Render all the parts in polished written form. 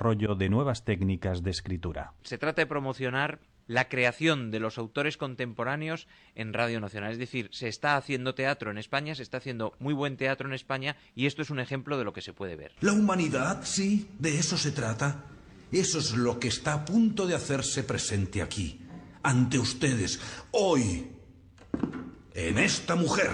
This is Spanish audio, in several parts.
desarrollo de nuevas técnicas de escritura. Se trata de promocionar la creación de los autores contemporáneos en Radio Nacional. Es decir, se está haciendo teatro en España, se está haciendo muy buen teatro en España, y esto es un ejemplo de lo que se puede ver. La humanidad, sí, de eso se trata. Eso es lo que está a punto de hacerse presente aquí, ante ustedes, hoy, en esta mujer.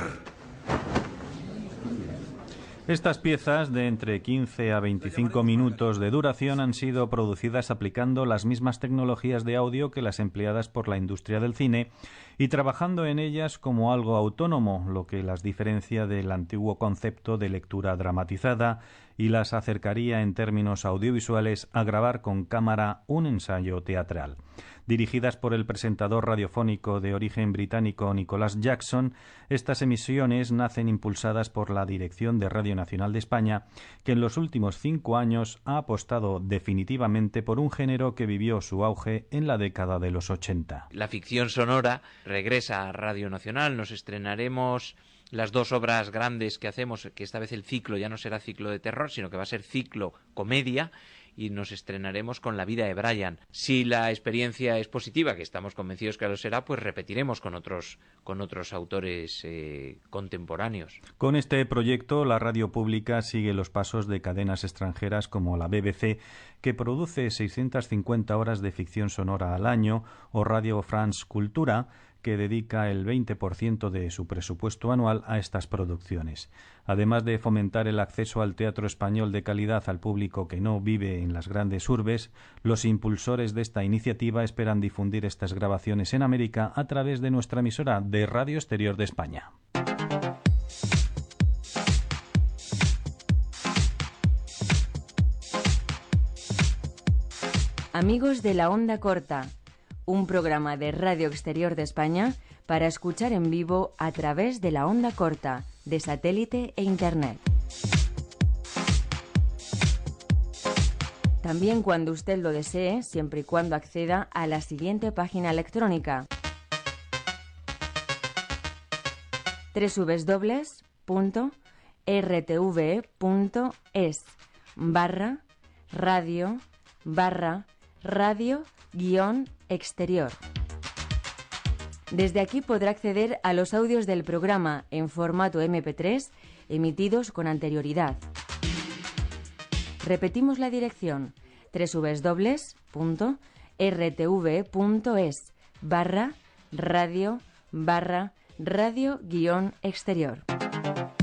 Estas piezas de entre 15 a 25 minutos de duración han sido producidas aplicando las mismas tecnologías de audio que las empleadas por la industria del cine y trabajando en ellas como algo autónomo, lo que las diferencia del antiguo concepto de lectura dramatizada y las acercaría en términos audiovisuales a grabar con cámara un ensayo teatral. Dirigidas por el presentador radiofónico de origen británico Nicholas Jackson, estas emisiones nacen impulsadas por la Dirección de Radio Nacional de España, que en los últimos 5 años ha apostado definitivamente por un género que vivió su auge en la década de los 80. La ficción sonora regresa a Radio Nacional. Nos estrenaremos las 2 obras grandes que hacemos, que esta vez el ciclo ya no será ciclo de terror, sino que va a ser ciclo comedia, y nos estrenaremos con La vida de Brian. Si la experiencia es positiva, que estamos convencidos que lo será, pues repetiremos con otros autores contemporáneos. Con este proyecto, la radio pública sigue los pasos de cadenas extranjeras como la BBC, que produce 650 horas de ficción sonora al año, o Radio France Cultura, que dedica el 20% de su presupuesto anual a estas producciones. Además de fomentar el acceso al teatro español de calidad al público que no vive en las grandes urbes, los impulsores de esta iniciativa esperan difundir estas grabaciones en América a través de nuestra emisora de Radio Exterior de España. Amigos de la Onda Corta, un programa de Radio Exterior de España para escuchar en vivo a través de la onda corta, de satélite e Internet. También cuando usted lo desee, siempre y cuando acceda a la siguiente página electrónica: www.rtv.es/radio-exterior. Desde aquí podrá acceder a los audios del programa en formato MP3 emitidos con anterioridad. Repetimos la dirección: www.rtv.es/radio-exterior.